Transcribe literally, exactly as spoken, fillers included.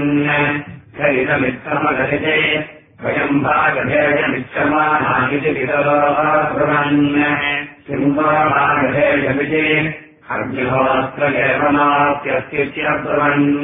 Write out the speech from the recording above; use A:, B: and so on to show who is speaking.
A: शैलमित्तमगलिते वयम् भागधेयमिच्छमानामिति पितरो ब्रुवन् सिंहभागधेयमिति अर्जुहोऽत्र एवमाप्यस्तीत्य ब्रुवन्